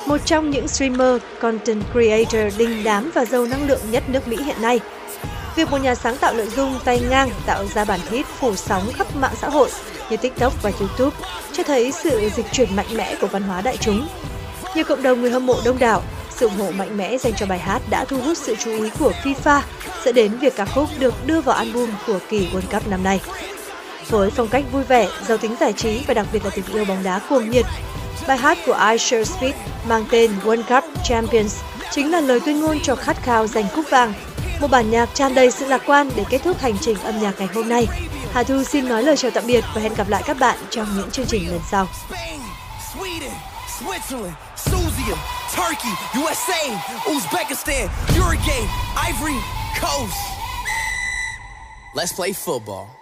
một trong những streamer, content creator đình đám và giàu năng lượng nhất nước Mỹ hiện nay. Việc một nhà sáng tạo nội dung tay ngang tạo ra bản hit phủ sóng khắp mạng xã hội như TikTok và YouTube cho thấy sự dịch chuyển mạnh mẽ của văn hóa đại chúng. Nhiều cộng đồng người hâm mộ đông đảo, sự ủng hộ mạnh mẽ dành cho bài hát đã thu hút sự chú ý của FIFA, dẫn đến việc ca khúc được đưa vào album của kỳ World Cup năm nay. Với phong cách vui vẻ, giàu tính giải trí và đặc biệt là tình yêu bóng đá cuồng nhiệt, bài hát của Usher Speed mang tên World Cup Champions chính là lời tuyên ngôn cho khát khao giành cúp vàng. Một bản nhạc tràn đầy sự lạc quan để kết thúc hành trình âm nhạc ngày hôm nay. Hà Thu xin nói lời chào tạm biệt và hẹn gặp lại các bạn trong những chương trình lần sau. Switzerland, Suzie, Turkey, USA, Uzbekistan, Uruguay, Ivory Coast. Let's play football.